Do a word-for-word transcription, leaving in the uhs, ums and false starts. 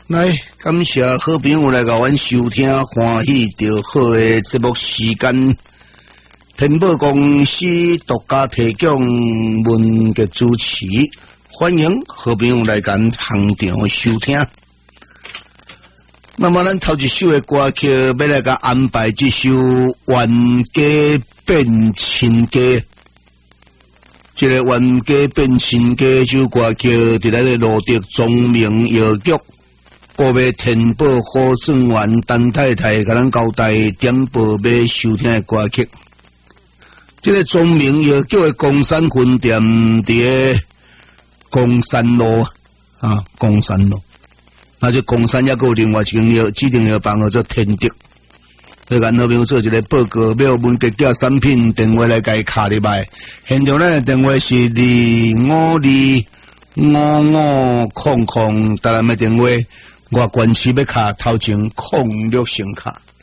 来，感谢好朋友来甲阮收听，欢喜着好诶节目时间。天宝公司独家提供文嘅主持，欢迎好朋友来咱现场收听。那么咱头一首诶歌曲，要来甲安排这首《冤家变亲家》。这个《冤家变亲家》这首歌曲，伫咱个罗德钟鸣药局。各位天宝好生员陈太太甲咱交代点播要收听的歌曲。这个钟鸣药局的公山分店伫公山路啊，公山路。那这公山也有另外一间药指定药房叫做天德。你看那边做一个报告，要问结价产品电话来甲伊卡入来。现场咱的电话是二五二五五空空，当然的电话。我关系要卡头前空六声卡。